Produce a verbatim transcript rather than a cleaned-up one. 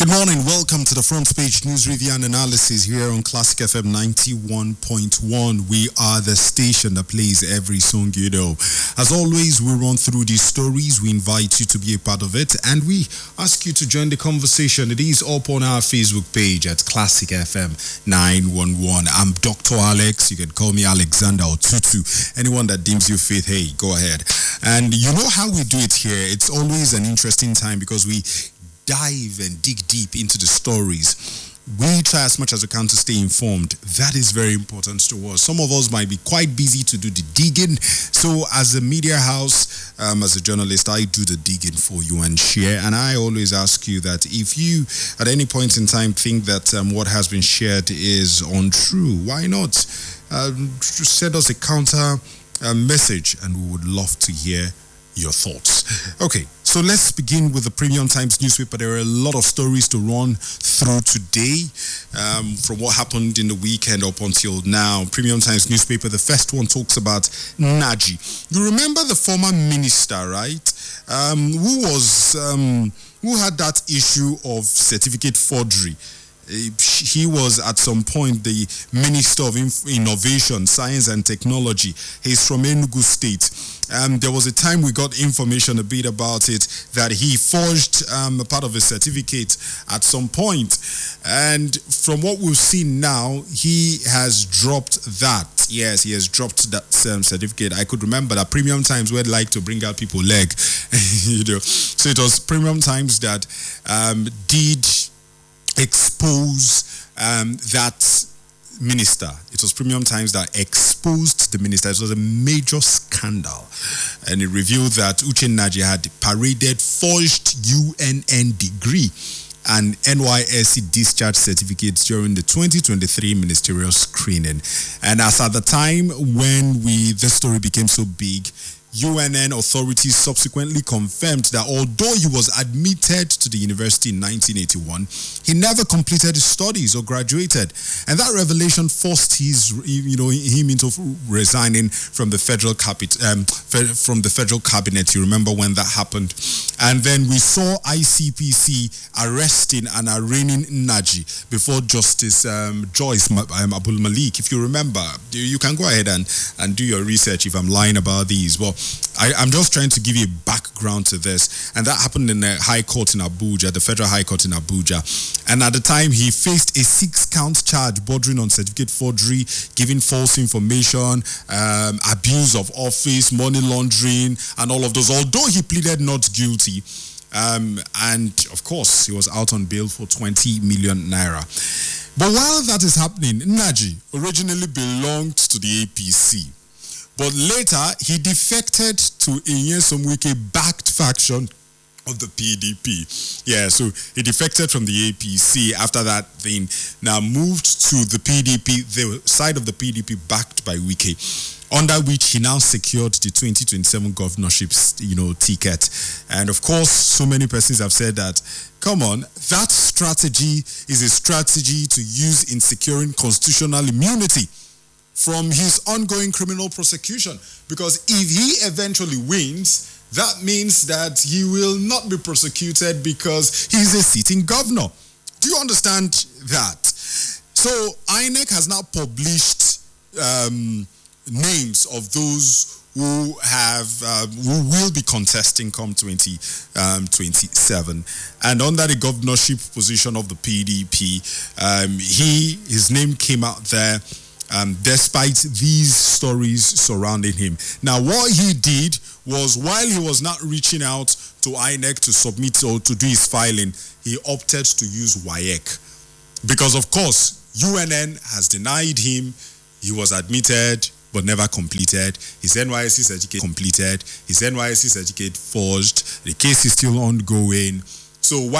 Good morning. Welcome to the Front Page News Review and Analysis here on Classic F M ninety-one point one. We are the station that plays every song you know. As always, we run through these stories. We invite you to be a part of it, and we ask you to join the conversation. It is up on our Facebook page at Classic F M nine one one. I'm Doctor Alex. You can call me Alexander or Tutu. Anyone that deems you fit, hey, go ahead. And you know how we do it here. It's always an interesting time because we dive and dig deep into the stories. We try as much as we can to stay informed. That is very important to us. Some of us might be quite busy to do the digging. So as a media house, um, as a journalist, I do the digging for you and share. And I always ask you that if you, at any point in time, think that um, what has been shared is untrue, why not um, send us a counter uh, message, and we would love to hear your thoughts. Okay, so let's begin with the Premium Times newspaper. There are a lot of stories to run through today, um, from what happened in the weekend up until now. Premium Times newspaper, the first one talks about Naji. You remember the former minister, right? Um, who was, um, who had that issue of certificate forgery. He was at some point the Minister of Innovation, Science and Technology. He's from Enugu State. Um, there was a time we got information a bit about it that he forged um, a part of a certificate at some point. And from what we've seen now, he has dropped that. Yes, he has dropped that um, certificate. I could remember that Premium Times would like to bring out people leg. you know, so it was Premium Times that um, did expose um, that minister. It was Premium Times that exposed the minister. It was a major scandal, and it revealed that Uche Naji had paraded forged U N N degree and N Y S C discharge certificates during the twenty twenty-three ministerial screening. And as at the time when we this story became so big, U N N authorities subsequently confirmed that although he was admitted to the university in nineteen eighty-one, he never completed his studies or graduated. And that revelation forced his, you know, him into resigning from the federal cabinet. Um, from the federal cabinet. You remember when that happened? And then we saw I C P C arresting and arraigning Naji before Justice um, Joyce um, Abdul Malik. If you remember, you can go ahead and, and do your research if I'm lying about these. Well, I, I'm just trying to give you a background to this. And that happened in the High Court in Abuja, the Federal High Court in Abuja. And at the time, he faced a six-count charge bordering on certificate forgery, giving false information, um, abuse of office, money laundering, and all of those. Although he pleaded not guilty, um, and of course, he was out on bail for twenty million naira. But while that is happening, Naji originally belonged to the A P C. But later, he defected to a Nyesom Wike-backed faction of the P D P. Yeah, so he defected from the A P C after that thing. Now moved to the P D P, the side of the P D P backed by Wike, under which he now secured the twenty twenty-seven governorship, you know, ticket. And of course, so many persons have said that, come on, that strategy is a strategy to use in securing constitutional immunity from his ongoing criminal prosecution. Because if he eventually wins, that means that he will not be prosecuted because he's a sitting governor. Do you understand that? So I N E C has now published um, names of those who have uh, who will be contesting come twenty twenty-seven, and under the governorship position of the P D P, um, he his name came out there. Um, despite these stories surrounding him. Now, what he did was, while he was not reaching out to I N E C to submit or to do his filing, he opted to use W A E C. Because, of course, U N N has denied him. He was admitted but never completed. His N Y S C certificate completed. His N Y S C certificate forged. The case is still ongoing. So,